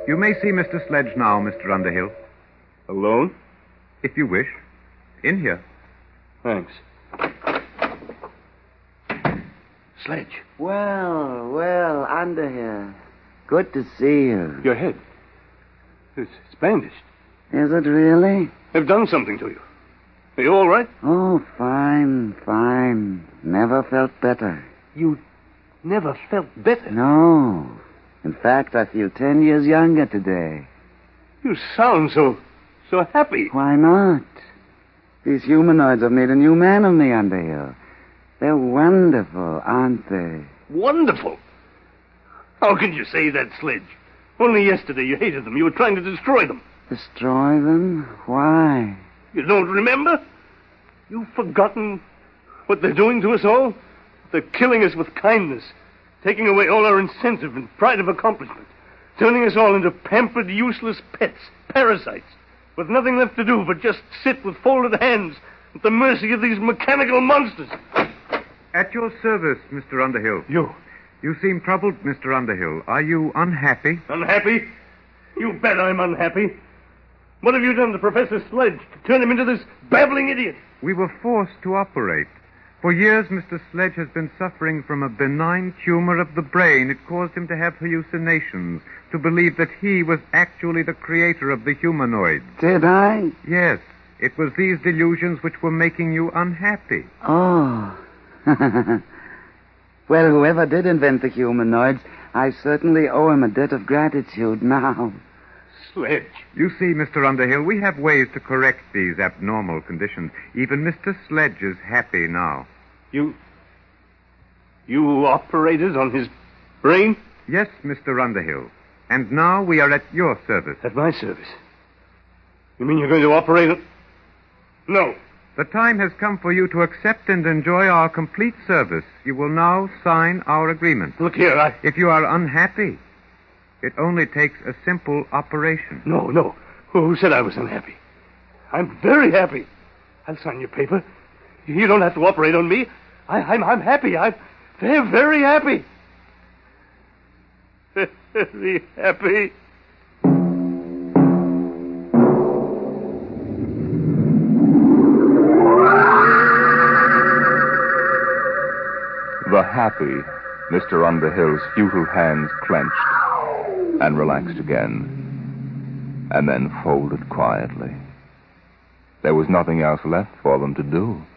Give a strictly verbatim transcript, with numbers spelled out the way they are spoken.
You may see Mister Sledge now, Mister Underhill. Alone? If you wish. In here. Thanks. Sledge. Well, well, Underhill. Good to see you. Your head. It's, it's bandaged. Is it really? They've done something to you. Are you all right? Oh, fine, fine. Never felt better. You never felt better? No. In fact, I feel ten years younger today. You sound so, so happy. Why not? These humanoids have made a new man of me, Underhill. They're wonderful, aren't they? Wonderful? How can you say that, Sledge? Only yesterday you hated them. You were trying to destroy them. Destroy them? Why? You don't remember? You've forgotten what they're doing to us all? They're killing us with kindness, taking away all our incentive and pride of accomplishment, turning us all into pampered, useless pets, parasites, with nothing left to do but just sit with folded hands at the mercy of these mechanical monsters. At your service, Mister Underhill. You? You seem troubled, Mister Underhill. Are you unhappy? Unhappy? You bet I'm unhappy. What have you done to Professor Sledge to turn him into this babbling idiot? We were forced to operate. For years, Mister Sledge has been suffering from a benign tumor of the brain. It caused him to have hallucinations, to believe that he was actually the creator of the humanoids. Did I? Yes. It was these delusions which were making you unhappy. Oh. Well, whoever did invent the humanoids, I certainly owe him a debt of gratitude now. Sledge. You see, Mister Underhill, we have ways to correct these abnormal conditions. Even Mister Sledge is happy now. You... You operated on his brain? Yes, Mister Underhill. And now we are at your service. At my service? You mean you're going to operate on... No. The time has come for you to accept and enjoy our complete service. You will now sign our agreement. Look here, I... If you are unhappy, it only takes a simple operation. No, no. Who said I was unhappy? I'm very happy. I'll sign your paper. You don't have to operate on me. I, I'm, I'm happy. I'm very, very happy. Very happy. The happy Mister Underhill's futile hands clenched and relaxed again, and then folded quietly. There was nothing else left for them to do.